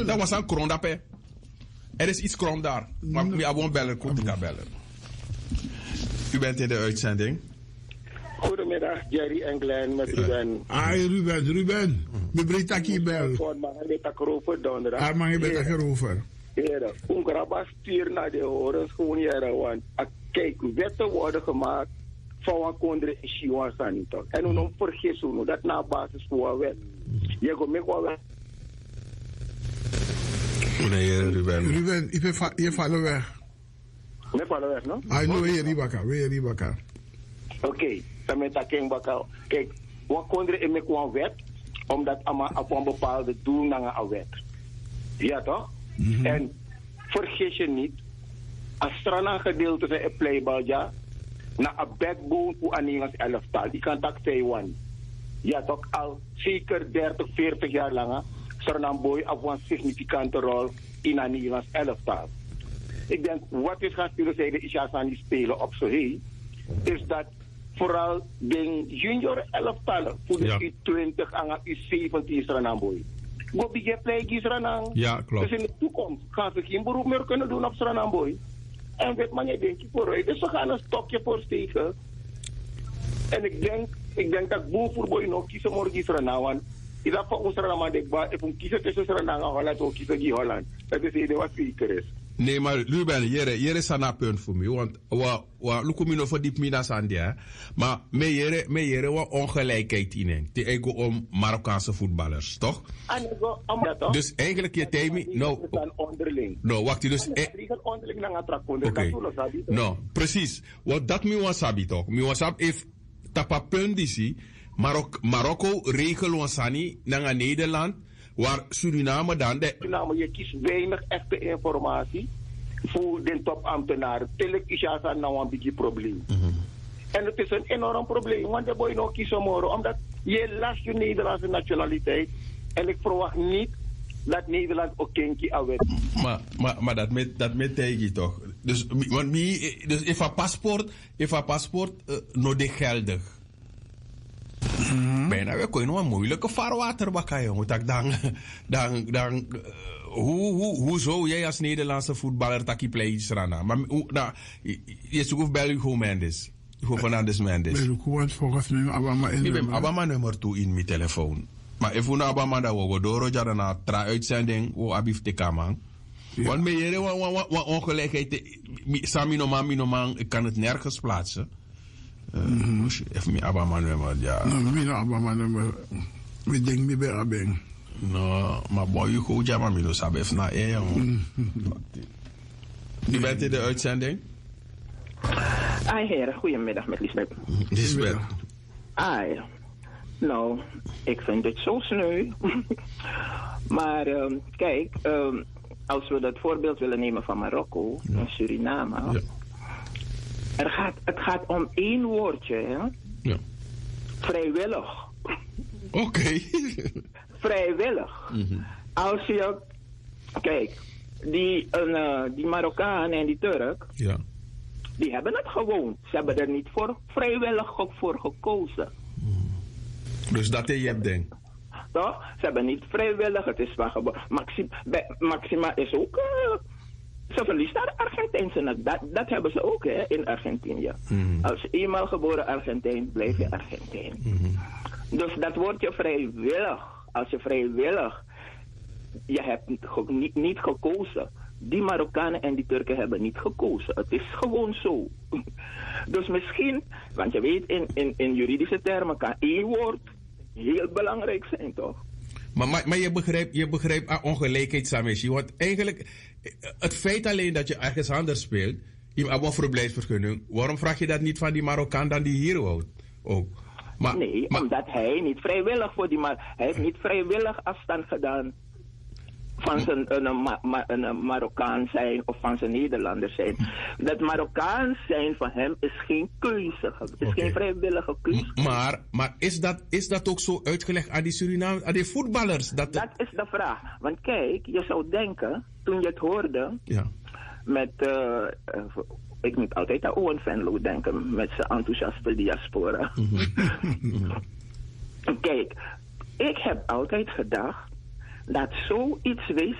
Dat was een krondape. Er is iets krom daar. Maar ik ga bellen, bellen. U bent in de uitzending. Goedemiddag, Jerry en Glenn met Ruben. Ruben. De Britaki bel. Mag je met erover donderdag? Mag je met erover? Ja, Ungaraba stuur naar de horens gewoon jaren. Want kijk, wetten worden gemaakt van wat kondre is Shiwan toch. En dan vergeet zo dat na basis voor een wet. Je gaat met wat. Nee, Ruben, je valt weg. Je valt weg, no? I know where je Ribaka. Oké, dan met dat kijk, wat kondre is met een wet, omdat op een bepaalde doel naar een wet. Ja toch? En vergeet je niet, als strana gedeelte van een playball, ja, na een backbone voor een Nederlands elftal, die kan dat Taiwan. Ja toch, al zeker 30, 40 jaar lang, Sternamboy heeft een significante rol in een Nederlands elftal. Ik denk, wat is gaan spelen, zei de Ishasani spelen op zo heen, is dat vooral de junior elftallen, voor de U20 en U17 Sternamboy. Go big play Gisranang. Ja, klopt. Dus in de toekomst gaan ze geen beroep meer kunnen doen op Sternamboy. En weet man, je denkt vooruit. Dus we gaan een stokje voor steken. En ik denk dat Boerboy nog kiezen morgen Gisranang. Want is dat voor ons Sternamboy, ik moet kiezen tussen Sternamboy en Holland, ook kiezen Holland. Dat is de wat zeker is. Nee, maar Ruben, hier is een punt voor mij. Want we komen nog voor diep minas aan die. Maar hier wat ongelijkheid in. Die ego om Marokkaanse voetballers, toch? Dus eigenlijk je thema. Nou, wacht. Dus. Oké. Nou, precies. Wat dat mi wasabi toch? Mi wasab if tapa punt disi. Marokko regel wansani naar Nederland. Waar Suriname dan Suriname, je kiest weinig echte informatie voor de topambtenaren. Telek is ja nou een beetje probleem. En het is een enorm probleem, want de boy nog kiezen morgen, omdat je last je Nederlandse nationaliteit. En ik verwacht niet dat Nederland ook kenkie awet. Maar dat met tegen toch? Dus, dus if een paspoort no de geldig. Bijna we kunnen een moeilijke vaarwater bakken, jongen. Dan hoezo jij als Nederlandse voetballer takkie play Srana? Maar je zoekt België Mendes. Fernandes Mendes. Volgens mij Abama nummer 2 in mijn telefoon. Maar even naar Abama dat we door na uitzending we abif te kaman. Want meer ongelijkheid Samino man ik kan het nergens plaatsen. Even mijn Abama nummer, ja. Mijn Abama nummer. Ik denk niet bij Abeng. No, maar boy, je goed, ja, maar ik wil samen even naar jongen. Je bent in de uitzending? Heren, goedemiddag met Lisbeth. Lisbeth. Nou, ik vind het zo sneu. Maar kijk, als we dat voorbeeld willen nemen van Marokko en Suriname. Ja. Het gaat om één woordje, hè? Ja. Vrijwillig. Oké. Vrijwillig. Als je... Kijk, die Marokkaan en die Turk... Ja. Die hebben het gewoon. Ze hebben er niet vrijwillig voor gekozen. Dus dat is je ding? Toch? Ze hebben niet vrijwillig. Het is wel Maxima is ook... ze verliest naar Argentijnse. Dat hebben ze ook hè, in Argentinië. Als je eenmaal geboren Argentijn, blijf je Argentijn. Dus dat wordt je vrijwillig. Als je vrijwillig... Je hebt niet gekozen. Die Marokkanen en die Turken hebben niet gekozen. Het is gewoon zo. Dus misschien... Want je weet, in juridische termen kan één woord heel belangrijk zijn, toch? Maar je begrijpt ongelijkheid, Sameshi. Want eigenlijk, het feit alleen dat je ergens anders speelt, je hebt een verblijfsvergunning. Waarom vraag je dat niet van die Marokkaan dan die hier woont? Ook. Omdat hij niet vrijwillig hij heeft niet vrijwillig afstand gedaan van zijn een Marokkaan zijn of van zijn Nederlander zijn. Dat Marokkaan zijn van hem is geen keuze. Het is geen vrijwillige keuze. Maar is dat ook zo uitgelegd aan die Suriname, aan die voetballers? Dat is de vraag. Want kijk, je zou denken, toen je het hoorde, met, ik moet altijd aan Owen Venlo denken, met zijn enthousiaste diaspora. Kijk, ik heb altijd gedacht dat zoiets